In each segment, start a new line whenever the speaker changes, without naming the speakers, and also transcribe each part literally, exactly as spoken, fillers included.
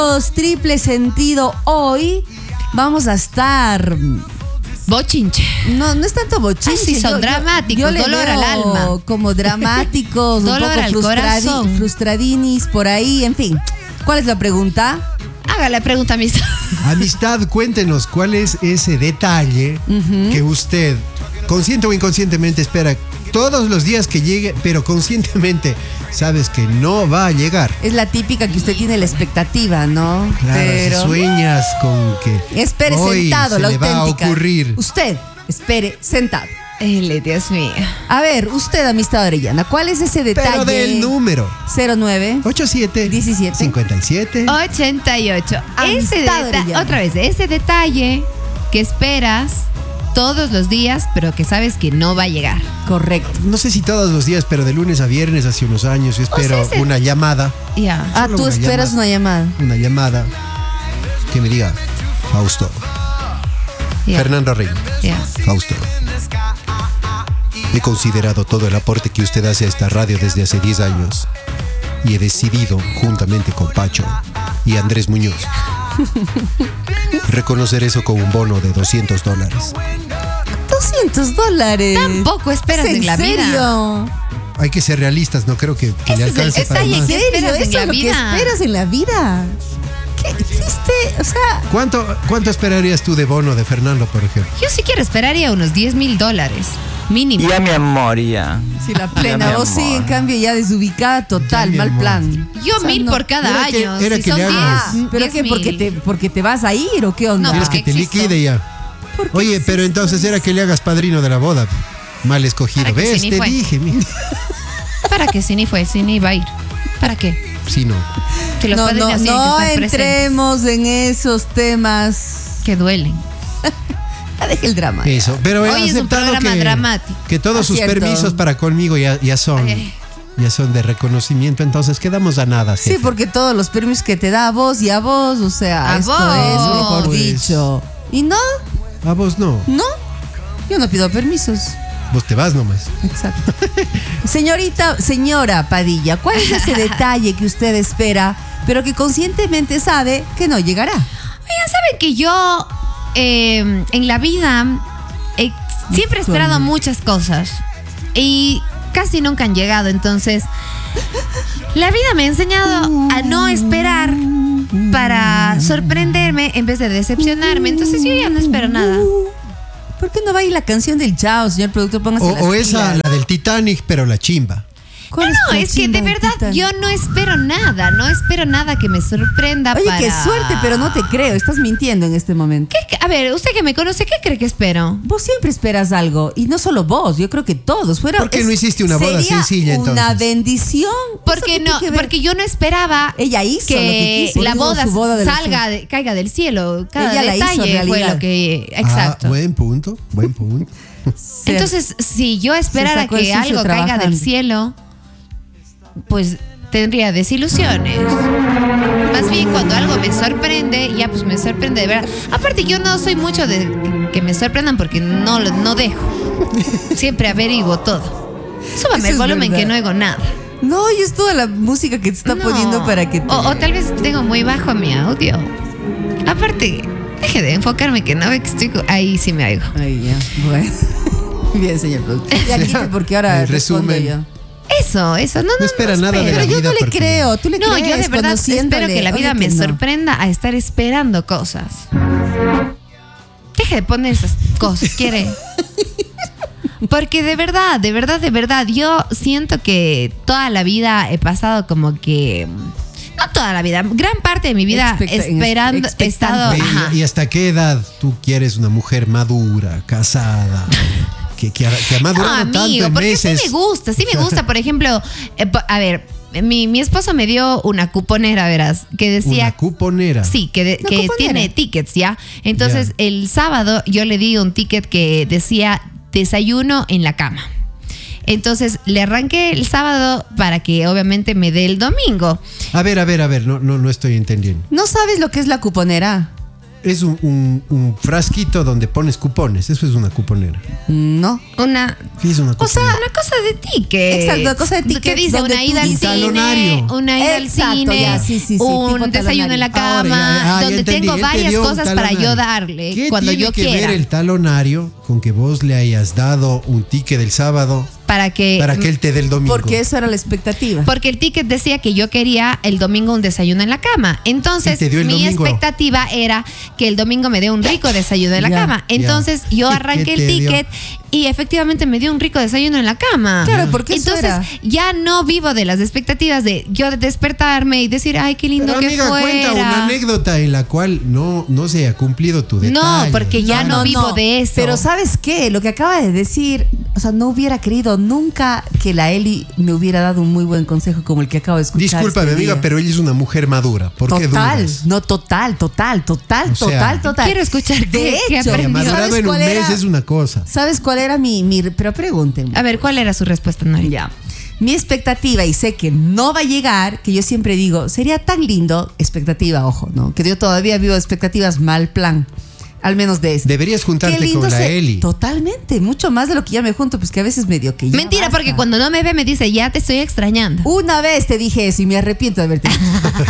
Triple sentido. Hoy vamos a estar
bochinche.
No, no es tanto bochinche.
Ah, sí, son yo, dramáticos,
yo, yo
dolor al alma.
Como dramáticos,
dolor
un poco
al
frustradi
corazón.
Frustradinis por ahí, en fin. ¿Cuál es la pregunta?
Haga la pregunta, amistad.
Amistad, cuéntenos cuál es ese detalle uh-huh. que usted, consciente o inconscientemente, espera todos los días que llegue, pero conscientemente sabes que no va a llegar.
Es la típica que usted tiene la expectativa, ¿no?
Claro, pero... si sueñas con que
espere
hoy
sentado,
se
la
le
auténtica.
va a ocurrir.
Usted, espere sentado.
Ele, Dios mío.
A ver, usted, amistad Orellana, ¿cuál es ese detalle?
Pero del número.
cero nueve
ochenta y siete
diecisiete
cincuenta y siete
ochenta y ocho. Ese
Amistad
deta-
Orellana.
otra vez, ese detalle que esperas todos los días, pero que sabes que no va a llegar.
Correcto.
No sé si todos los días, pero de lunes a viernes hace unos años yo espero
o sea, ese...
una llamada.
Ya. Yeah.
Ah, tú
una
esperas
llamada,
una llamada.
Una llamada que me diga, Fausto.
Yeah.
Fernando Reina.
Yeah.
Fausto. He considerado todo el aporte que usted hace a esta radio desde hace diez años y he decidido, juntamente con Pacho y Andrés Muñoz, reconocer eso con un bono de doscientos dólares.
doscientos dólares.
Tampoco esperas
¿Es en
en la
serio?
vida.
Hay que ser realistas, no creo que, que le alcance
es
para
el,
más.
¿En serio?
esperas en
¿Eso
la
es lo
vida?
que esperas en la vida? ¿Qué hiciste? O sea...
¿Cuánto, ¿Cuánto esperarías tú de bono de Fernando, por ejemplo?
Yo sí quiero esperaría unos diez mil dólares. Mínimo.
Ya, mi amor, ya.
Si la plena,
Ya,
vos sí, en cambio ya desubicada total,
Ya,
mal
mi amor.
plan.
Yo
O sea,
mil
no.
por cada
Era que-
año.
era
si
que
son
le hagas-
Ah,
diez,
¿pero
diez
qué? ¿Porque
mil.
te, ¿Porque te vas a ir o qué onda?
No,
¿Quieres que te
existo.
liquide ya?
¿Por qué
Oye, pero
existes?
entonces era que le hagas padrino de la boda. Mal escogido.
Para que
¿Ves?
sí ni
Te
fue.
dije, mira.
¿Para qué? Si ni fue, si ni iba a ir. ¿Para qué?
Sí, no.
Si los
No,
padrinos
no,
tienen
no
que estar presentes.
entremos en esos temas.
Que duelen.
Ya deje el drama. ya.
Eso. Pero he
Hoy es un
aceptado
programa
que,
dramático.
que todos
Ah,
sus
cierto.
permisos para conmigo ya, ya son
Ay.
ya son de reconocimiento, entonces quedamos a nada.
Sí,
jefe.
porque todos los permisos que te da a vos y a vos, o sea,
A
esto
vos.
es mejor
Pues.
dicho. ¿Y no?
A vos no.
¿No? Yo no pido permisos.
Vos te vas nomás.
Exacto. Señorita, señora Padilla, ¿cuál es ese detalle que usted espera, pero que conscientemente sabe que no llegará?
Oigan, ¿saben que yo eh, en la vida eh, siempre he esperado
¿Cómo?
muchas cosas y casi nunca han llegado? Entonces, la vida me ha enseñado a no esperar para sorprenderme en vez de decepcionarme. Entonces yo ya no espero nada.
¿Por qué no va a ir la canción del Chao, señor productor? Póngase
O,
las
o esa,
pilas.
la del Titanic, pero la chimba.
¿Cuál
No,
la
es que
chimba
de
del
verdad
Titanic?
yo no espero nada, no espero nada que me sorprenda.
Oye,
para...
qué suerte, pero no te creo. Estás mintiendo en este momento.
¿Qué- A ver, usted que me conoce, ¿qué cree que espero?
Vos siempre esperas algo. Y no solo vos, yo creo que todos. Fuera,
¿Por qué no hiciste una boda
sería
sencilla,
una
entonces?
bendición.
Porque
¿Eso qué
no,
tiene que ver?
porque yo no esperaba
Ella hizo lo que
que
quiso,
la
hizo
boda,
su boda de los
salga, de- caiga del cielo. Cada
Ella la hizo,
detalle
en
fue
realidad.
lo que. Exacto.
Ah, buen punto, buen punto.
Ser-
Entonces, si yo esperara
sacó el
que
sucio
algo caiga
trabajando.
del cielo, pues tendría desilusiones. Más bien cuando algo me sorprende, ya pues me sorprende de verdad. Aparte yo no soy mucho de que- que me sorprendan porque no, lo- no dejo. Siempre averiguo todo. Súbame
Eso
el
es
volumen
verdad.
que no oigo nada.
No, y es toda la música que te está
No.
poniendo para que te...
O, o tal vez tengo muy bajo mi audio. Aparte, deje de enfocarme que no ve que estoy... co- Ahí sí me oigo.
Ay, ya, bueno. Bien, señor productor. Ya quite porque ahora
El
respondo
resumen.
yo.
Eso, eso. No, no,
No espera nada de
espero.
la
Pero yo
vida
no le
porque-
creo, tú le
No,
crees.
yo de verdad espero
conociéndole.
que la vida
Oye,
me
que no.
sorprenda a estar esperando cosas. Deje de poner esas cosas, ¿quiere? Porque de verdad, de verdad, de verdad, yo siento que toda la vida he pasado como que... No toda la vida, gran parte de mi vida
Expecta-
esperando, he estado...
expectante.
Ajá.
¿Y, y hasta qué edad tú quieres una mujer madura, casada, que, que ha, que ha
No,
madurado tanto
amigo,
en
porque
meses?
sí me gusta, sí me gusta. Por ejemplo, eh, po- a ver, mi, mi esposo me dio una cuponera, verás, que decía...
Una cuponera.
Sí, que, de-
Una
que
cuponera.
tiene tickets, ¿ya? Entonces,
Ya.
el sábado yo le di un ticket que decía desayuno en la cama. Entonces, le arranqué el sábado para que obviamente me dé el domingo.
A ver, a ver, a ver, no, no, no estoy entendiendo.
¿No sabes lo que es la cuponera?
es un, un- un frasquito donde pones cupones. Eso es una cuponera.
No.
Una,
¿Qué es una
o sea,
cuponera?
una cosa de ticket.
Exacto, una cosa de tickets
¿Qué dice?
donde
Una
tú
ida al
dices-
cine,
Talonario.
una ida
Exacto,
al cine,
ya, sí, sí, sí, tipo
un desayuno en la cama,
Ahora, ya, ya, ya
donde
entendí,
tengo
él te
varias
dio un
cosas para
talonario.
yo darle
¿Qué
cuando
tiene
yo
que
quiera.
ver el talonario con que vos le hayas dado un ticket del sábado
Para que,
para que él te dé el domingo?
Porque eso era la expectativa.
Porque el ticket decía que yo quería el domingo un desayuno en la cama. Entonces,
Y te dio el
mi
domingo.
expectativa era que el domingo me dé un rico desayuno en la
Ya,
cama. Entonces, yo
¿Y qué
arranqué el
te dio?
ticket y efectivamente me dio un rico desayuno en la cama.
Claro, porque eso
Entonces,
era.
ya no vivo de las expectativas de yo despertarme y decir, ay, qué lindo
Pero
que
amiga,
fuera.
cuenta una anécdota en la cual no, no se ha cumplido tu detalle.
No, porque ya no, vivo de eso.
Pero ¿sabes qué? Lo que acaba de decir, o sea, no hubiera querido nunca que la Eli me hubiera dado un muy buen consejo como el que acabo de escuchar.
Discúlpame,
este
amiga,
día.
pero ella es una mujer madura. ¿Por qué
Total,
dudas?
no, total, total, total,
O sea,
total, total.
quiero escuchar
De
qué- qué
hecho,
aprendió.
Madurado
¿sabes
en un
cuál
mes
era?
es una cosa.
¿Sabes cuál era mi, mi pero pregúntenme?
A ver, ¿cuál era su respuesta, Nori?
Ya. Mi expectativa, y sé que no va a llegar, que yo siempre digo, sería tan lindo, expectativa, ojo, ¿no? Que yo todavía vivo expectativas mal plan. Al menos de este.
Deberías juntarte
Qué lindo
con la
se-
Eli.
Totalmente, mucho más de lo que ya me junto, pues que a veces medio que ya
Mentira,
basta.
porque cuando no me ve me dice, ya te estoy extrañando.
Una vez te dije eso y me arrepiento de haberte dicho.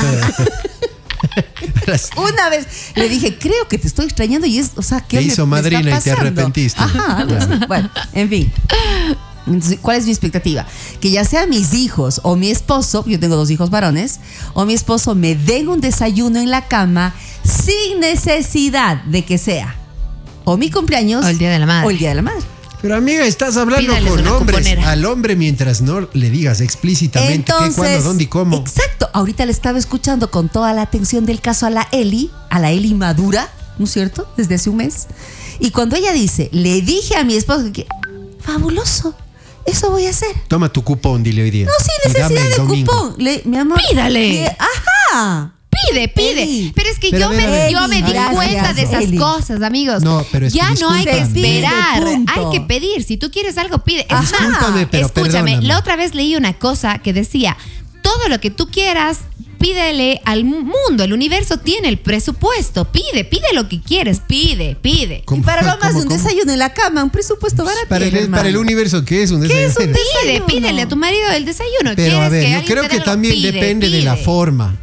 Una vez le dije, creo que te estoy extrañando y es, o sea, ¿qué
Te
me-
hizo
me está
madrina y te
pasando?
arrepentiste.
Ajá, algo así. Bueno, en fin. Entonces, ¿cuál es mi expectativa? Que ya sea mis hijos o mi esposo, yo tengo dos hijos varones, o mi esposo me den un desayuno en la cama sin necesidad de que sea o mi cumpleaños
O el Día de la Madre.
o el Día de la Madre.
Pero amiga, estás hablando
Pídales
con
una
hombres.
cuponera.
Al hombre mientras no le digas explícitamente qué, cuándo, dónde y cómo.
Exacto. Ahorita le estaba escuchando con toda la atención del caso a la Eli, a la Eli madura, ¿no es cierto? Desde hace un mes. Y cuando ella dice, le dije a mi esposo que, fabuloso, eso voy a hacer.
Toma tu cupón, dile hoy día.
No, sin
Y dame
necesidad
el
de
domingo.
cupón. Le- mi amor.
Pídale.
le- Ajá.
Pide, pide.
Eli.
Pero es que
Pero
yo,
a ver, a
me,
ver.
yo me
Eli,
di
gracias,
cuenta de esas
Eli.
cosas, amigos.
No, pero es que
ya no hay que
discúlpame.
esperar.
Pide, punto.
Hay que pedir. Si tú quieres algo, pide. Es
Ajá.
más,
Discúlpame, pero
escúchame.
perdóname.
La otra vez leí una cosa que decía, todo lo que tú quieras, pídele al mundo. El universo tiene el presupuesto. Pide, pide lo que quieres. Pide, pide.
Y
¿Cómo?
para lo más
¿Cómo,
un
cómo?
desayuno en la cama, un presupuesto barato.
Para el, para el universo, ¿qué es un
¿Qué es un
desayuno?
Pide,
desayuno?
pídele a tu marido el desayuno.
Pero a
¿Quieres
ver,
que
yo
alguien
creo
te
que
dé algo?
también
Pide,
depende de la
pide.
forma.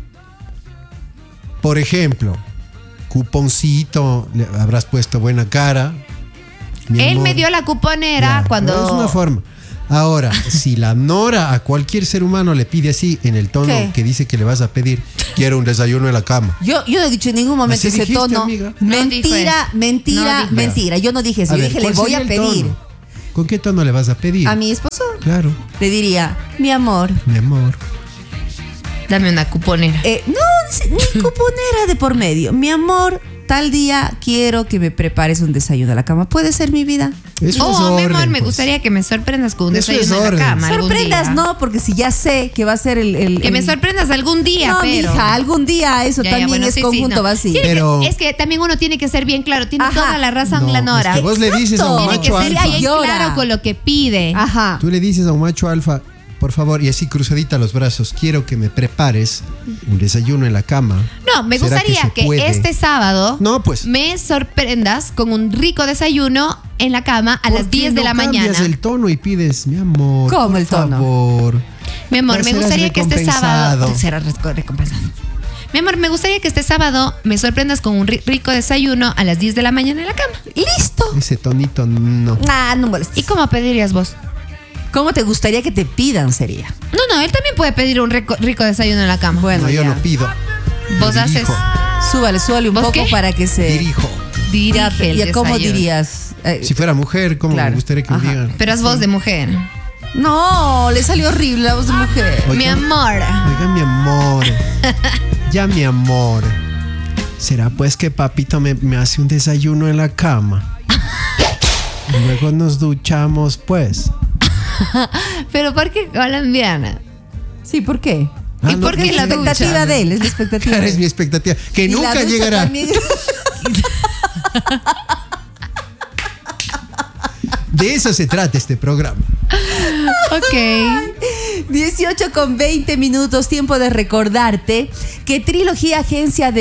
Por ejemplo, cuponcito, le habrás puesto buena cara. Mi
Él
amor.
me dio la cuponera
Ya,
cuando...
Es una forma. Ahora, si la Nora a cualquier ser humano le pide así, en el tono
¿Qué?
que dice que le vas a pedir, quiero un desayuno en la cama.
Yo, yo no he dicho en ningún momento
Así
ese
dijiste,
tono.
amiga.
No dijo
Mentira,
eso.
mentira,
No dijo
mentira. Yo no dije eso.
A
Yo
ver,
dije, le
¿cuál
voy a
sería el
pedir.
tono? ¿Con qué tono le vas a pedir?
A mi esposo
Claro,
le diría, mi amor,
mi amor.
Dame una cuponera.
eh, no, ni cuponera de por medio. Mi amor, tal día quiero que me prepares un desayuno a la cama. ¿Puede ser mi vida?
Eso
Oh,
es
mi
orden,
amor, me
pues.
gustaría que me sorprendas con un
Eso es
desayuno en
orden.
la cama algún
Sorprendas,
día.
no, porque si ya sé que va a ser el... el-
Que me
el-
sorprendas algún día,
No,
pero...
mija, algún día eso
Ya, ya,
también
bueno,
es
sí, sí,
conjunto
no.
vacío.
Tiene que-
Pero-
es que también uno tiene que ser bien claro. Tiene
Ajá.
toda la razón,
No,
la
es
Nora.
que vos le dices a un
Exacto.
Tiene que
macho
ser
alfa.
bien
Llora.
claro con lo que pide.
Ajá.
Tú le dices a un macho alfa, por favor, y así cruzadita los brazos, quiero que me prepares un desayuno en la cama.
No, me
¿Será
gustaría
se
que,
puede?
este sábado
No, pues.
me sorprendas con un rico desayuno en la cama a
¿Por
las
qué
diez de
no
la
cambias
mañana.
el tono y pides, mi amor.
¿Cómo
por
el tono?
favor.
Mi amor,
Ya
me
serás
gustaría que este sábado.
recompensado.
Serás reco- recompensado. Mi amor, me gustaría que este sábado me sorprendas con un ri- rico desayuno a las diez de la mañana en la cama.
Listo.
Ese tonito no.
Ah, no molestes.
¿Y cómo pedirías vos?
¿Cómo te gustaría que te pidan sería?
No, no, él también puede pedir un rico, rico desayuno en la cama.
Bueno,
No, yo
ya.
no pido.
Vos
Yo
haces.
dirijo,
Súbale, súbale un
¿Vos
poco
qué?
para que se...
Dirijo.
Dirige
Ya,
el
ya, ¿cómo
desayuno.
dirías? Eh,
Si fuera mujer, ¿cómo
Claro.
me gustaría que me
Ajá.
digan?
Pero es voz de mujer.
no, le salió horrible la voz de mujer.
Oiga,
Mi amor.
Oiga, mi amor. Ya, mi amor. ¿Será pues que papito me, me hace un desayuno en la cama? Y luego nos duchamos, pues.
Pero ¿por qué colombiana?
Sí, ¿por qué?
Ah,
¿Y
no,
por
que
qué
Es
la
la
es-
expectativa
ducha?
de él, es la expectativa.
Claro,
de
es
él.
mi expectativa. Que
Y la
nunca
ducha
llegará.
también.
De eso se trata este programa.
Ok.
dieciocho con veinte minutos, tiempo de recordarte que Trilogía Agencia de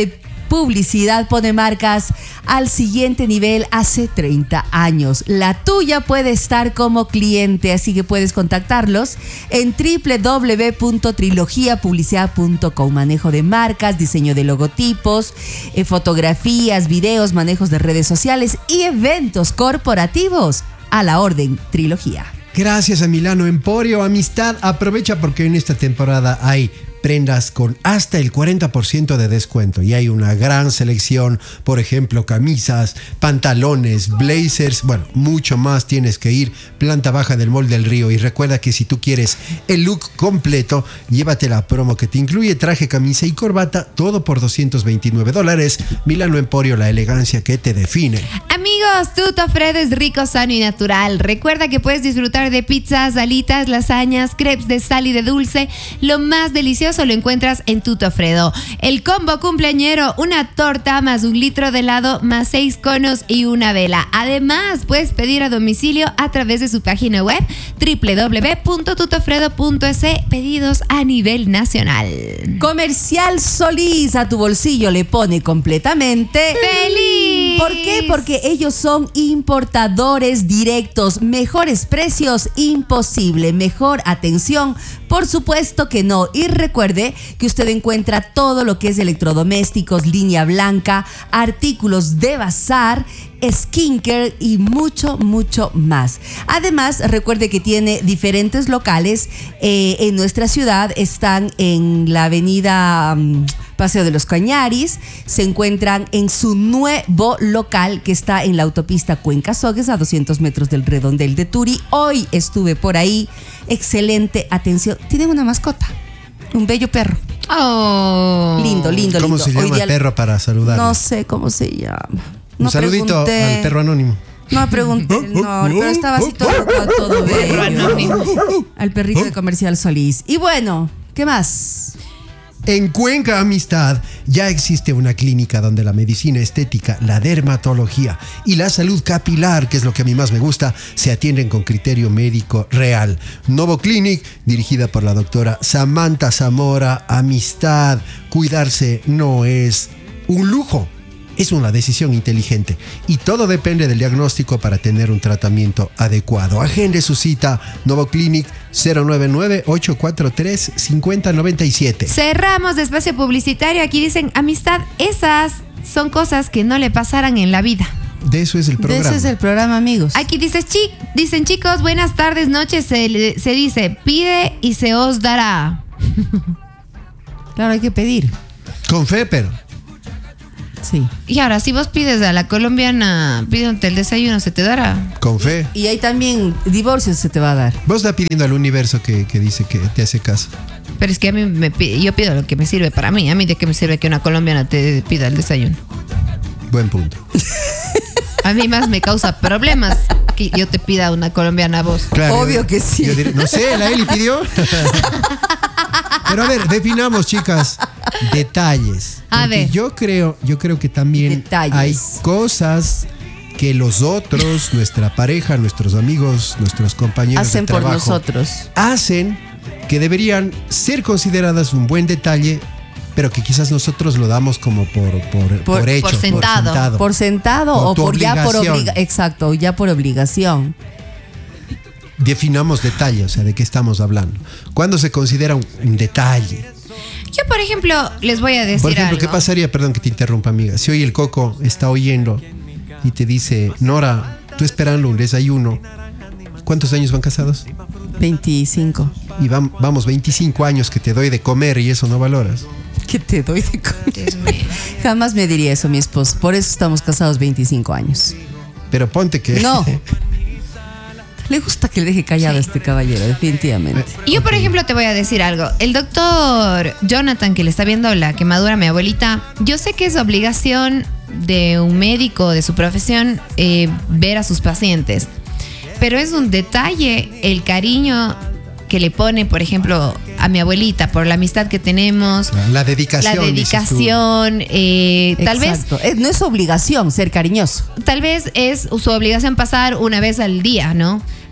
publicidad pone marcas al siguiente nivel hace treinta años. La tuya puede estar como cliente, así que puedes contactarlos en doble u doble u doble u punto trilogía publicidad punto com. Manejo de marcas, diseño de logotipos, eh, fotografías, videos, manejos de redes sociales y eventos corporativos. A la orden, Trilogía.
Gracias a Milano Emporio Amistad. Aprovecha porque en esta temporada hay prendas con hasta el cuarenta por ciento de descuento y hay una gran selección, por ejemplo, camisas, pantalones, blazers, bueno, mucho más. Tienes que ir planta baja del Mall del Río y recuerda que si tú quieres el look completo, llévate la promo que te incluye traje, camisa y corbata, todo por doscientos veintinueve dólares. Milano Emporio, la elegancia que te define.
Amigos, Tutto Fredo es rico, sano y natural. Recuerda que puedes disfrutar de pizzas, alitas, lasañas, crepes de sal y de dulce. Lo más delicioso lo encuentras en Tutto Fredo. El combo cumpleañero, una torta más un litro de helado más seis conos y una vela. Además, puedes pedir a domicilio a través de su página web doble u doble u doble u punto tuttofredo punto es. Pedidos a nivel nacional.
Comercial Solís, a tu bolsillo le pone completamente
¡feliz!
¿Por qué? Porque ellos son importadores directos. Mejores precios, imposible. Mejor atención, por supuesto que no. Y recuerde que usted encuentra todo lo que es electrodomésticos, línea blanca, artículos de bazar, skincare y mucho, mucho más. Además, recuerde que tiene diferentes locales eh, en nuestra ciudad. Están en la avenida um, Paseo de los Cañaris. Se encuentran en su nuevo local que está en la autopista Cuenca-Sogues a doscientos metros del Redondel de Turi. Hoy estuve por ahí. Excelente atención. Tienen una mascota, un bello perro.
Oh.
Lindo, lindo,
¿Cómo
lindo.
se llama
Hoy día
el perro para saludar?
No sé cómo se llama.
Un
No
saludito
pregunté.
al perro anónimo.
No pregunté, no, pero estaba así todo, todo, todo
Perro anónimo.
bello. Al perrito de Comercial Solís. Y bueno, ¿qué más?
En Cuenca Amistad ya existe una clínica donde la medicina estética, la dermatología y la salud capilar, que es lo que a mí más me gusta, se atienden con criterio médico real. Novo Clinic, dirigida por la doctora Samantha Zamora. Amistad, cuidarse no es un lujo, es una decisión inteligente y todo depende del diagnóstico para tener un tratamiento adecuado. Agende su cita. Novo Clinic cero nueve nueve, ocho cuatro tres, cinco cero nueve siete.
Cerramos de espacio publicitario. Aquí dicen, amistad, esas son cosas que no le pasaran en la vida.
De eso es el programa.
De ese es el programa, amigos.
Aquí dices, chi, dicen, chicos, buenas tardes, noches. Se, se dice, pide y se os dará.
Claro, hay que pedir.
Con fe, pero
Sí.
Y ahora, si vos pides a la colombiana, pídete el desayuno, se te dará.
con fe.
Y ahí también divorcios se te va a dar.
Vos estás pidiendo al universo que, que dice que te hace caso.
Pero es que a mí me pide, yo pido lo que me sirve para mí. A mí de qué me sirve que una colombiana te pida el desayuno.
Buen punto.
A mí más me causa problemas que yo te pida una colombiana a vos.
Claro,
Obvio
yo-
que sí.
yo diré, no sé, la Eli pidió. Pero a ver, definamos, chicas, detalles.
A
Porque
ver.
Yo creo, yo creo que también
Detalles.
hay cosas que los otros, nuestra pareja, nuestros amigos, nuestros compañeros
Hacen
de
por
trabajo,
nosotros.
hacen que deberían ser consideradas un buen detalle, pero que quizás nosotros lo damos como por, por, por,
Por-
hecho,
por sentado.
Por sentado
Por
o
tu
por ya por
obligación.
obligación. Exacto, ya por obligación.
Definamos detalle, o sea, de qué estamos hablando. ¿Cuándo se considera un, un detalle?
Yo, por ejemplo, les voy a decir
Por ejemplo,
algo.
¿qué pasaría? Perdón que te interrumpa, amiga. Si hoy el Coco está oyendo y te dice, Nora, tú esperando un desayuno, ¿cuántos años van casados?
veinticinco.
Y vam- vamos, veinticinco años que te doy de comer y eso no valoras.
¿Qué te doy de comer?
Dios mío.
Jamás me diría eso mi esposo. Por eso estamos casados veinticinco años.
Pero ponte que...
No. Le gusta que le deje callado a este caballero, definitivamente.
Y yo, por ejemplo, te voy a decir algo. El doctor Jonathan, que le está viendo la quemadura a mi abuelita, yo sé que es obligación de un médico de su profesión eh, ver a sus pacientes, pero es un detalle el cariño que le pone, por ejemplo, a mi abuelita por la amistad que tenemos,
La, la dedicación.
la
dices tú.
dedicación, eh, tal vez
Exacto. Es- no es obligación ser cariñoso.
tal vez es su obligación pasar una vez al día, ¿no?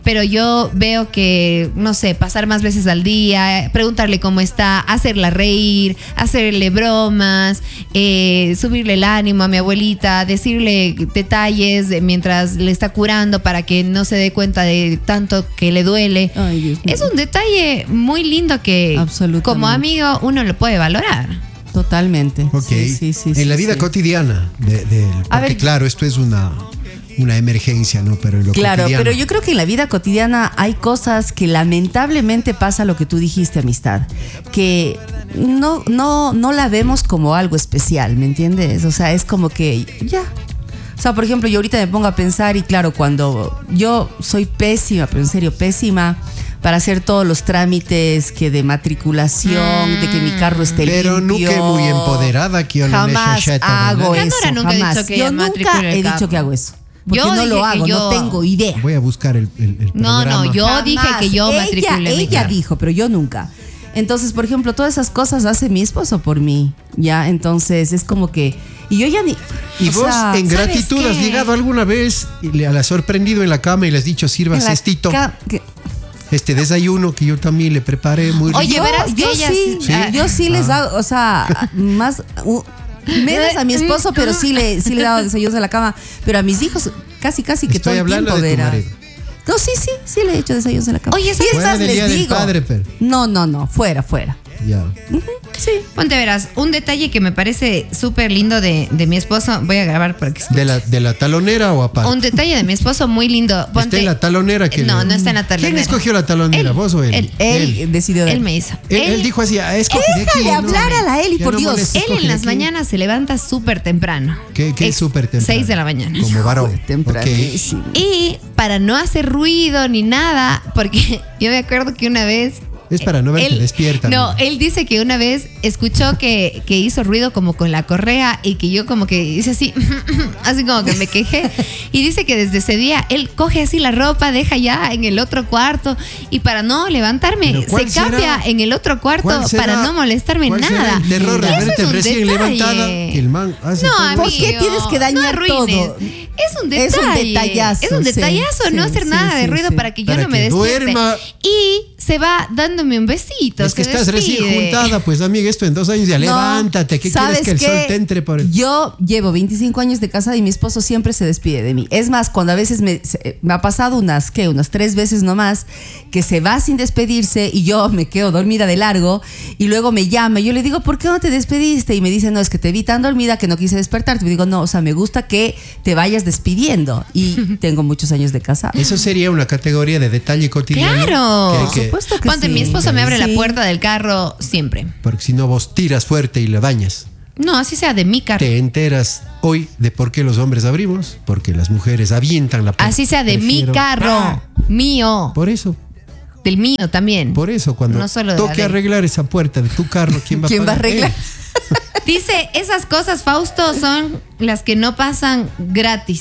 pero yo veo que, no sé, pasar más veces al día, preguntarle cómo está, hacerla reír, hacerle bromas, eh, subirle el ánimo a mi abuelita, decirle detalles de mientras le está curando para que no se dé cuenta de tanto que le duele.
Ay, Dios mío.
Es un detalle muy lindo que como amigo uno lo puede valorar.
Totalmente.
Ok.
Sí, sí, sí,
en
sí,
la vida
sí.
cotidiana, de, de-
A
porque
ver,
claro, esto es una, una emergencia, ¿no? Pero en lo
Claro,
cotidiano.
pero yo creo que en la vida cotidiana hay cosas que lamentablemente pasa lo que tú dijiste, amistad, que no, no, no la vemos como algo especial, ¿me entiendes? O sea, es como que ya. O sea, por ejemplo, yo ahorita me pongo a pensar y claro, cuando yo soy pésima, pero en serio pésima, para hacer todos los trámites que de matriculación, de que mi carro esté
Pero
limpio.
nunca muy empoderada que yo no
Jamás hago
¿verdad?
eso,
Nandora nunca ha
jamás.
dicho que
yo
ella
nunca
matricule el
he
carro.
dicho que hago eso. Porque
Yo
no
dije
lo
que
hago,
yo-
no tengo idea.
Voy a buscar el, el, el
No,
programa.
no, yo
Jamás.
dije que yo
ella,
matriculé mi
Ella
carro.
dijo, pero yo nunca. Entonces, por ejemplo, todas esas cosas hace mi esposo por mí, ¿ya? Entonces, es como que... Y yo ya ni...
¿Y
o
vos
sea,
en gratitud
¿sabes
has
qué?
llegado alguna vez y le la has sorprendido en la cama y le has dicho, sirva
en la
cestito,
ca- que-
este desayuno que yo también le preparé muy rico?
Oye,
yo,
verás que
yo
ella
sí,
sí- ah.
yo sí les
Ah.
hago, o sea, más... u- menos a mi esposo, pero sí le, sí le he dado desayunos a la cama. Pero a mis hijos, casi, casi que
Estoy
todo el
hablando
tiempo,
de tu
verás.
marido.
No, sí, sí, sí le he hecho desayunos a la cama.
Oye,
y
¿sabes?
es
Fuera
más,
del
les
Día del
digo...
Padre, pero-
No, no, no, fuera, fuera.
Ya.
Sí.
Ponte verás, un detalle que me parece súper lindo de, de mi esposo, voy a grabar para que escuche.
¿De la, ¿De la talonera o aparte?
Un detalle de mi esposo muy lindo.
¿Está
Ponte,
en la talonera? Que
No,
le-
no está en la talonera.
¿Quién escogió la talonera?
Él,
¿Vos o él?
él.
Él, decidió...
Él me hizo.
Él, él dijo así, ah, escoge de aquí.
Déjale hablar a la Eli,
Ya
por
no
Dios.
molestes,
Él
escoge
en
de
las
aquí.
mañanas se levanta súper temprano.
¿Qué, qué es
Ex-
súper temprano?
seis de la mañana.
Como varón.
Joder, tempranísimo.
Ok.
Y para no hacer ruido ni nada, porque yo me acuerdo que una vez...
Es para no verte
él-
despierta.
No,
amiga.
él dice que una vez escuchó que, que hizo ruido como con la correa y que yo como que hice así, así como que me quejé. Y dice que desde ese día él coge así la ropa, deja ya en el otro cuarto y para no levantarme
¿Pero
se
cuál
cambia
será?
en el otro cuarto
¿Cuál será?
para no molestarme
¿Cuál será
nada.
el terror de
Y eso
verte
es un
recién
detalle.
levantada, que el man hace
No,
todo.
amigo,
¿Por qué tienes que dañar
no arruines.
todo?
Es un
Es
detalle.
un detallazo,
Es un
sí,
detallazo no
sí,
hacer
sí,
nada de
sí,
ruido
sí.
para que yo
Para
no me
que
despierte.
duerma.
Y se va dándome un besito.
Es que
se
estás recién
despide.
juntada, pues amiga, esto en dos años ya
No,
levántate. ¿Qué quieres
¿sabes
que el
qué?
sol te entre por el...
Yo llevo veinticinco años de casada y mi esposo siempre se despide de mí. Es más, cuando a veces me, se- me ha pasado unas, ¿qué? Unas tres veces nomás, que se va sin despedirse y yo me quedo dormida de largo y luego me llama y yo le digo, ¿por qué no te despediste? Y me dice, no, es que te vi tan dormida que no quise despertarte. Y digo, no, o sea, me gusta que te vayas despidiendo y tengo muchos años de casada.
Eso sería una categoría de detalle cotidiano.
Claro.
que hay
Por
que-
supuesto que
Ponte,
sí.
mi esposo me abre
Sí.
la puerta del carro siempre.
Porque si no vos tiras fuerte y le dañas.
No, así sea de mi carro.
Te enteras hoy de por qué los hombres abrimos. Porque las mujeres avientan la puerta.
Así sea de mi
Prefiero-
carro.
Ah,
Mío.
Por eso,
Del mío también.
por eso, cuando
No solo de la
toque
de él.
arreglar esa puerta de tu carro, ¿quién va,
¿Quién va a
pagar?
arreglar?
Él.
Dice, esas cosas, Fausto, son las que no pasan gratis.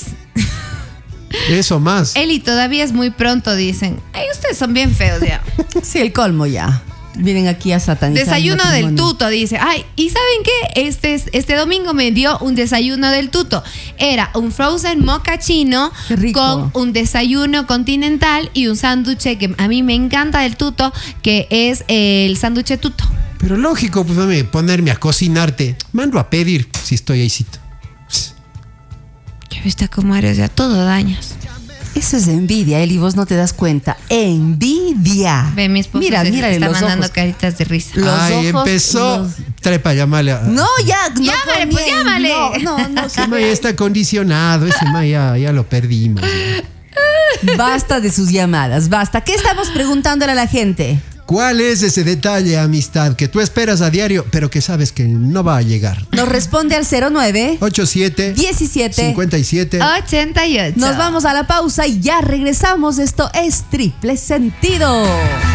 Eso más.
Eli, todavía es muy pronto, dicen. Ay, ustedes son bien feos ya.
Sí, el colmo ya. Vienen aquí a satanizar.
Desayuno
el
del
matrimonio.
tuto, dice. Ay, ¿y saben qué? Este, este domingo me dio un desayuno del tuto. Era un frozen mocha chino
Qué rico.
con un desayuno continental y un sándwich que a mí me encanta del tuto, que es el sándwich tuto.
Pero lógico, pues mami, ponerme a cocinarte. Mando a pedir si estoy ahícito.
Ya viste cómo eres, ya todo dañas.
Eso es envidia, Eli, vos no te das cuenta. Envidia.
Ve, mi esposo
Mira,
se
mira
está
los
mandando
ojos.
caritas de risa.
Los
Ay,
ojos,
empezó.
los-
Trepa, llámale. A...
No, ya. No
Llámale, pues,
conviene.
llámale.
No, no, no.
Ese ma ya está condicionado. Ese ma ya, ya lo perdimos. ya.
Basta de sus llamadas, basta. ¿Qué estamos preguntándole a la gente?
¿Cuál es ese detalle, amistad, que tú esperas a diario, pero que sabes que no va a llegar?
Nos responde al cero nueve
ocho siete
diecisiete
cincuenta y siete.
ochenta y ocho.
Nos vamos a la pausa y ya regresamos. Esto es Triple Sentido.